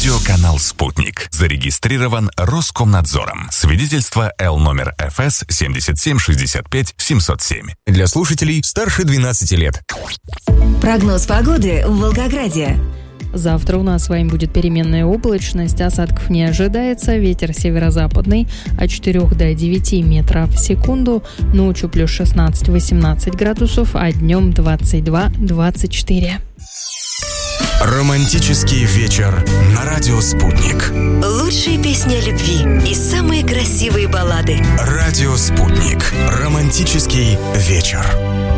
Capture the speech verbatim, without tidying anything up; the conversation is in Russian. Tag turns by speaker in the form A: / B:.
A: Видеоканал «Спутник». Зарегистрирован Роскомнадзором. Свидетельство Л номер эф эс семьдесят семь шестьдесят пять семьсот семь.
B: Для слушателей старше двенадцати лет.
C: Прогноз погоды в Волгограде.
D: Завтра у нас с вами будет переменная облачность, осадков не ожидается, ветер северо-западный от четырёх до девяти метров в секунду, ночью плюс шестнадцать-восемнадцать градусов, а днем двадцать два - двадцать четыре.
B: Романтический вечер на радио «Спутник».
C: Лучшие песни о любви и самые красивые баллады.
B: Радио «Спутник». Романтический вечер.